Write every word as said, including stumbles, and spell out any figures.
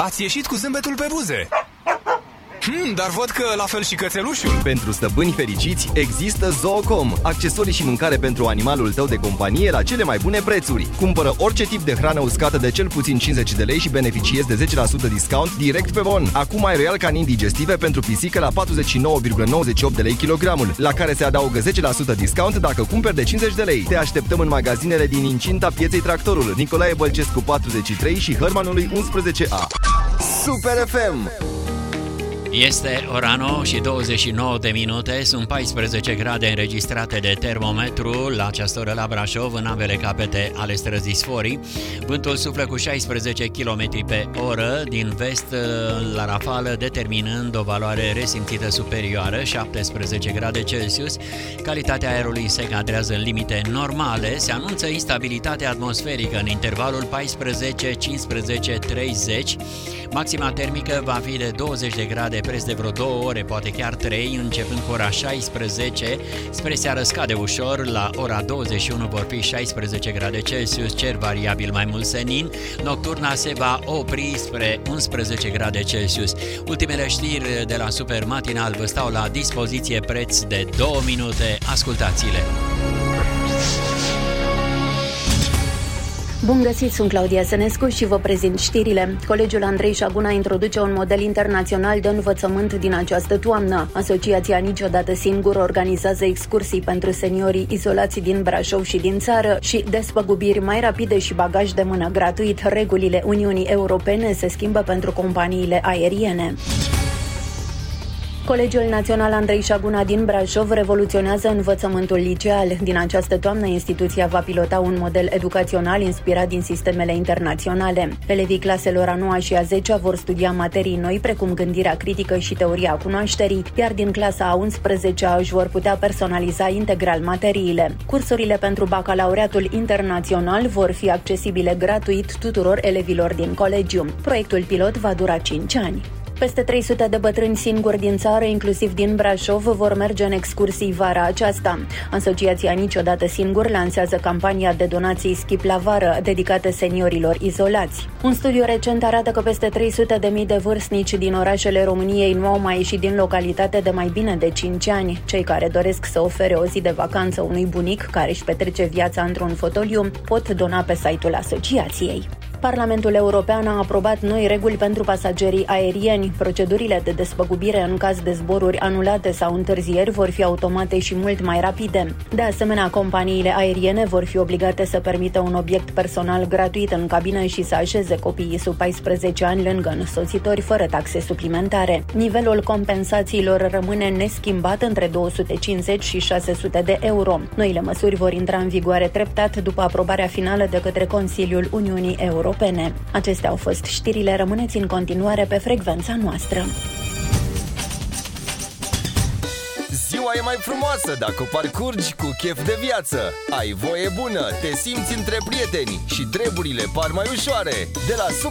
Ați ieșit cu zâmbetul pe buze. Hmm, dar văd că la fel și cățelușul. Pentru stăpâni fericiți există Zoocom, accesorii și mâncare pentru animalul tău de companie la cele mai bune prețuri. Cumpără orice tip de hrană uscată de cel puțin cincizeci de lei și beneficiezi de zece la sută discount direct pe bon. Acum ai Royal Canin digestive pentru pisică la patruzeci și nouă virgulă nouăzeci și opt de lei kilogramul, la care se adaugă zece la sută discount dacă cumperi de cincizeci de lei. Te așteptăm în magazinele din incinta pieței Tractorul, Nicolae Bălcescu patruzeci și trei și Hărmanului unsprezece A. Super F M! Este ora nouă și douăzeci și nouă de minute, sunt paisprezece grade înregistrate de termometru la această oră la Brașov, în ambele capete ale străzii Sforii. Vântul suflă cu șaisprezece kilometri pe oră din vest la rafală, determinând o valoare resimțită superioară, șaptesprezece grade Celsius. Calitatea aerului se cadrează în limite normale, se anunță instabilitate atmosferică în intervalul paisprezece cincisprezece treizeci. Maxima termică va fi de douăzeci de grade preț de vreo două ore, poate chiar trei, începând cu ora șaisprezece. Spre seară scade ușor, la ora douăzeci și unu vor fi șaisprezece grade Celsius, cer variabil mai mult senin. Nocturna se va opri spre unsprezece grade Celsius. Ultimele știri de la Super Matinal vă stau la dispoziție, preț de două minute. Ascultați-le! Bun găsit, sunt Claudia Sănescu și vă prezint știrile. Colegiul Andrei Șaguna introduce un model internațional de învățământ din această toamnă. Asociația Niciodată Singur organizează excursii pentru seniorii izolați din Brașov și din țară și despăgubiri mai rapide și bagaj de mână gratuit. Regulile Uniunii Europene se schimbă pentru companiile aeriene. Colegiul Național Andrei Șaguna din Brașov revoluționează învățământul liceal. Din această toamnă, instituția va pilota un model educațional inspirat din sistemele internaționale. Elevii claselor a noua și a zecea vor studia materii noi, precum gândirea critică și teoria cunoașterii, iar din clasa a unsprezecea își vor putea personaliza integral materiile. Cursurile pentru bacalaureatul internațional vor fi accesibile gratuit tuturor elevilor din colegiu. Proiectul pilot va dura cinci ani. Peste trei sute de bătrâni singuri din țară, inclusiv din Brașov, vor merge în excursii vara aceasta. Asociația Niciodată Singur lansează campania de donații Schip la vară, dedicată seniorilor izolați. Un studiu recent arată că peste trei sute de mii de vârstnici din orașele României nu au mai ieșit din localitate de mai bine de cinci ani. Cei care doresc să ofere o zi de vacanță unui bunic care își petrece viața într-un fotoliu pot dona pe site-ul asociației. Parlamentul European a aprobat noi reguli pentru pasagerii aerieni. Procedurile de despăgubire în caz de zboruri anulate sau întârzieri vor fi automate și mult mai rapide. De asemenea, companiile aeriene vor fi obligate să permită un obiect personal gratuit în cabină și să așeze copiii sub paisprezece ani lângă însoțitori fără taxe suplimentare. Nivelul compensațiilor rămâne neschimbat între două sute cincizeci și șase sute de euro. Noile măsuri vor intra în vigoare treptat după aprobarea finală de către Consiliul Uniunii Europene. Acestea au fost știrile, rămâneți în continuare pe frecvența noastră. Ziua e mai frumoasă dacă o parcurgi cu chef de viață. Ai voie bună, te simți între prieteni și treburile par mai ușoare. De la